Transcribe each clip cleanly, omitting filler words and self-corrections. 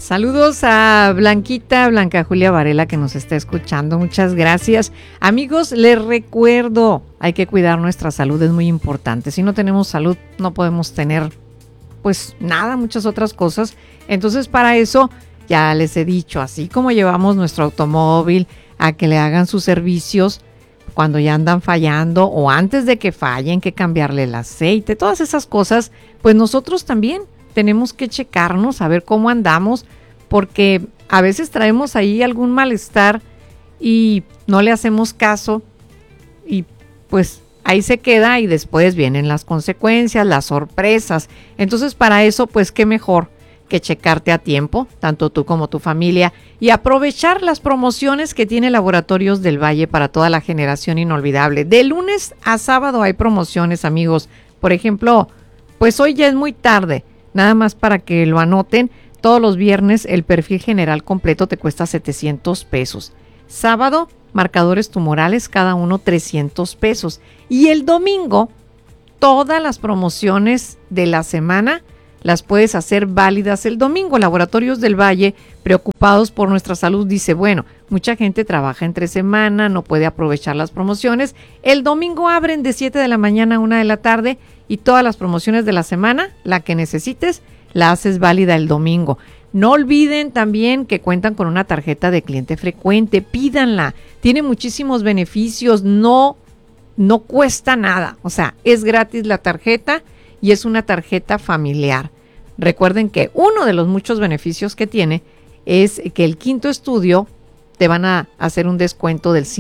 Saludos a Blanca Julia Varela, que nos está escuchando. Muchas gracias. Amigos, les recuerdo, hay que cuidar nuestra salud, es muy importante. Si no tenemos salud, no podemos tener, pues nada, muchas otras cosas. Entonces, para eso, ya les he dicho, así como llevamos nuestro automóvil a que le hagan sus servicios cuando ya andan fallando o antes de que fallen, que cambiarle el aceite, todas esas cosas, pues nosotros también tenemos que checarnos, a ver cómo andamos, porque a veces traemos ahí algún malestar y no le hacemos caso y pues ahí se queda y después vienen las consecuencias, las sorpresas. Entonces, para eso, pues qué mejor que checarte a tiempo, tanto tú como tu familia, y aprovechar las promociones que tiene Laboratorios del Valle para toda la generación inolvidable. De lunes a sábado hay promociones, amigos. Por ejemplo, pues hoy ya es muy tarde, nada más para que lo anoten. Todos los viernes el perfil general completo te cuesta 700 pesos. Sábado, marcadores tumorales, cada uno 300 pesos. Y el domingo, todas las promociones de la semana las puedes hacer válidas el domingo. Laboratorios del Valle, preocupados por nuestra salud, dice, bueno, mucha gente trabaja entre semana, no puede aprovechar las promociones. El domingo abren de 7 de la mañana a 1 de la tarde y todas las promociones de la semana, la que necesites, la haces válida el domingo. No olviden también que cuentan con una tarjeta de cliente frecuente, pídanla, tiene muchísimos beneficios, no cuesta nada, o sea, es gratis la tarjeta y es una tarjeta familiar. Recuerden que uno de los muchos beneficios que tiene es que el quinto estudio te van a hacer un descuento del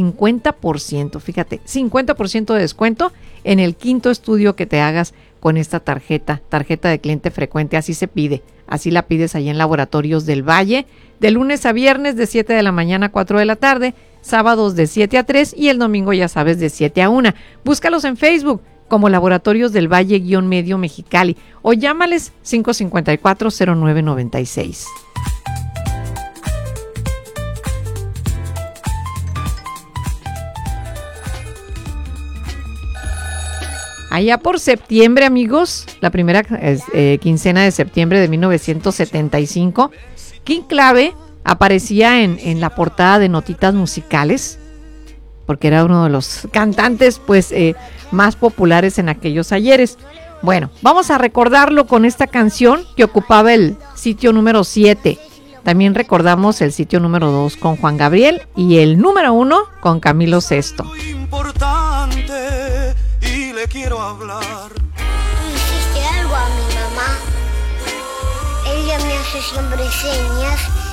50%, fíjate, 50% de descuento en el quinto estudio que te hagas con esta tarjeta de cliente frecuente. Así se pide, así la pides ahí en Laboratorios del Valle, de lunes a viernes de 7 de la mañana a 4 de la tarde, sábados de 7 a 3 y el domingo, ya sabes, de 7 a 1. Búscalos en Facebook como Laboratorios del Valle-Medio Mexicali o llámales 554-0996. Allá por septiembre, amigos, la primera quincena de septiembre de 1975, King Clave aparecía en la portada de Notitas Musicales, porque era uno de los cantantes pues más populares en aquellos ayeres. Bueno, vamos a recordarlo con esta canción que ocupaba el sitio número 7. También recordamos el sitio número 2 con Juan Gabriel y el número 1 con Camilo Sesto. Y le quiero hablar. ¿Tú hiciste algo a mi mamá? Ella me hace siempre señas